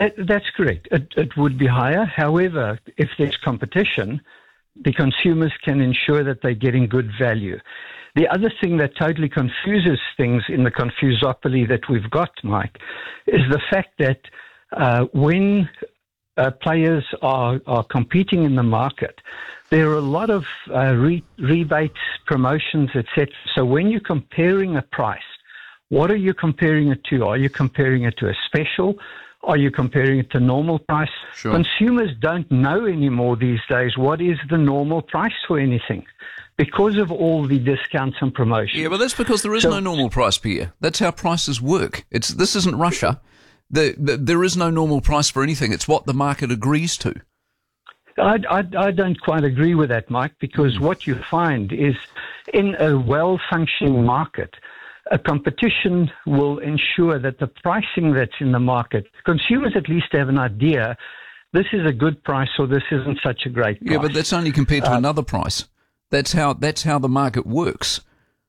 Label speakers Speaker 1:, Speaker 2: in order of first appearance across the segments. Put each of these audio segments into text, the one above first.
Speaker 1: That's correct. It would be higher. However, if there's competition, the consumers can ensure that they're getting good value. The other thing that totally confuses things in the confusopoly that we've got, Mike, is the fact that when players are competing in the market, there are a lot of rebates, promotions, etc. So when you're comparing a price, what are you comparing it to? Are you comparing it to a special? Are you comparing it to normal price?
Speaker 2: Sure.
Speaker 1: Consumers don't know anymore these days what is the normal price for anything because of all the discounts and promotions.
Speaker 2: Yeah, but that's because there is no normal price, Pierre. That's how prices work. This isn't Russia. There is no normal price for anything. It's what the market agrees to.
Speaker 1: I don't quite agree with that, Mike, because what you find is in a well-functioning market, a competition will ensure that the pricing that's in the market, consumers at least have an idea, this is a good price or this isn't such a great price.
Speaker 2: Yeah, but that's only compared to another price. That's how the market works.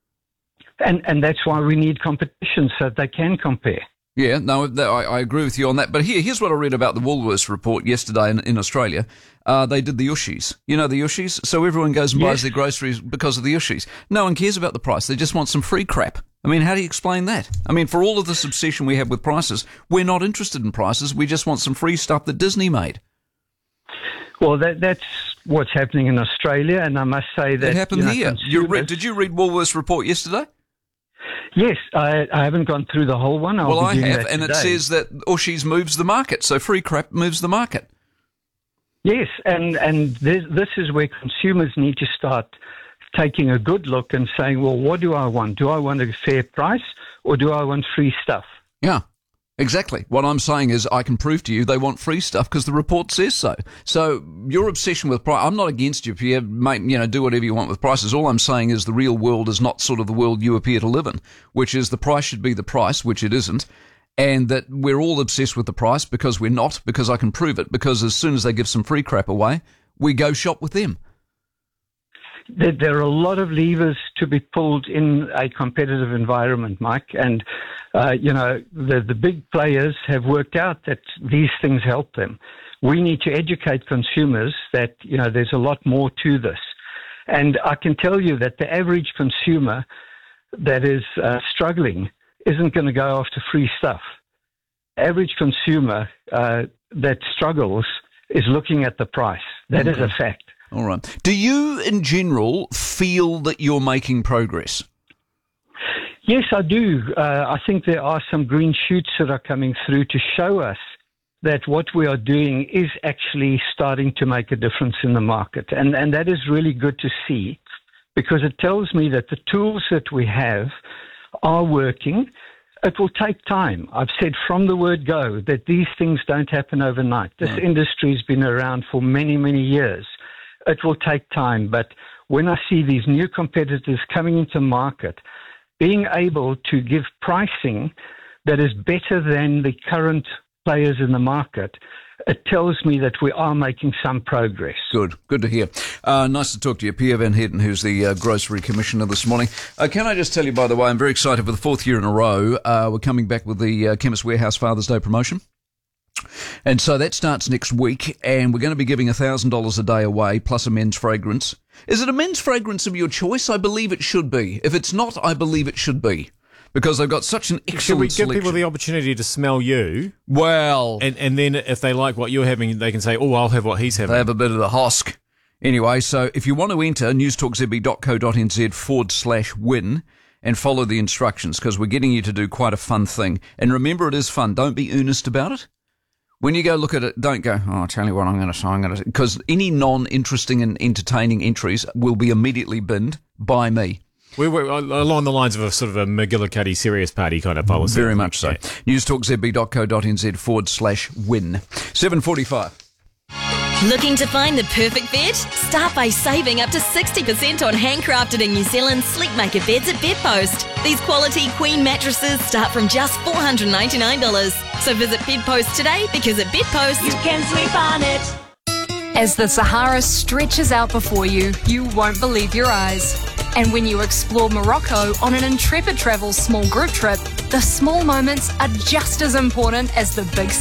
Speaker 1: And that's why we need competition so they can compare.
Speaker 2: Yeah, no, I agree with you on that. But here's what I read about the Woolworths report yesterday in Australia. They did the Ushies. You know the Ushies? So everyone goes and buys their groceries because of the Ushies. No one cares about the price. They just want some free crap. I mean, how do you explain that? I mean, for all of this obsession we have with prices, we're not interested in prices. We just want some free stuff that Disney made.
Speaker 1: Well, that's what's happening in Australia, and I must say that...
Speaker 2: It happened here. Did you read Woolworths' report yesterday?
Speaker 1: Yes, I haven't gone through the whole one.
Speaker 2: I have, and it says that Ushies moves the market, so free crap moves the market.
Speaker 1: Yes, and this is where consumers need to start taking a good look and saying, well, what do I want? Do I want a fair price or do I want free stuff?
Speaker 2: Yeah, exactly. What I'm saying is I can prove to you they want free stuff because the report says so. So your obsession with price, I'm not against you, Pierre, mate, do whatever you want with prices. All I'm saying is the real world is not sort of the world you appear to live in, which is the price should be the price, which it isn't, and that we're all obsessed with the price because we're not, because I can prove it, because as soon as they give some free crap away, we go shop with them.
Speaker 1: There are a lot of levers to be pulled in a competitive environment, Mike, and the big players have worked out that these things help them. We need to educate consumers that there's a lot more to this, and I can tell you that the average consumer that is struggling isn't going to go after free stuff. Average consumer that struggles is looking at the price. That is a fact.
Speaker 2: All right. Do you, in general, feel that you're making progress?
Speaker 1: Yes, I do. I think there are some green shoots that are coming through to show us that what we are doing is actually starting to make a difference in the market. And that is really good to see because it tells me that the tools that we have are working. It will take time. I've said from the word go that these things don't happen overnight. This industry has been around for many, many years. It will take time, but when I see these new competitors coming into market, being able to give pricing that is better than the current players in the market, it tells me that we are making some progress.
Speaker 2: Good to hear. Nice to talk to you, Pierre Van Heerden, who's the Grocery Commissioner this morning. Can I just tell you, by the way, I'm very excited for the fourth year in a row. We're coming back with the Chemist Warehouse Father's Day promotion. And so that starts next week, and we're going to be giving $1,000 a day away, plus a men's fragrance. Is it a men's fragrance of your choice? I believe it should be. If it's not, I believe it should be. Because they've got such an excellent
Speaker 3: selection. Should we give people the opportunity to smell you?
Speaker 2: Well...
Speaker 3: And then if they like what you're having, they can say, oh, I'll have what he's having.
Speaker 2: They have a bit of the husk. Anyway, so if you want to enter, newstalkzb.co.nz/win and follow the instructions, because we're getting you to do quite a fun thing. And remember, it is fun. Don't be earnest about it. When you go look at it, don't go, I'll tell you what I'm going to say. Because any non-interesting and entertaining entries will be immediately binned by me.
Speaker 3: We're along the lines of a sort of a McGillicuddy serious party kind of policy.
Speaker 2: Very much so. newstalkzb.co.nz/win. 7:45.
Speaker 4: Looking to find the perfect bed? Start by saving up to 60% on handcrafted in New Zealand Sleepmaker beds at Bedpost. These quality queen mattresses start from just $499. So visit Bedpost today because at Bedpost, you can sleep on it.
Speaker 5: As the Sahara stretches out before you, you won't believe your eyes. And when you explore Morocco on an Intrepid Travels small group trip, the small moments are just as important as the big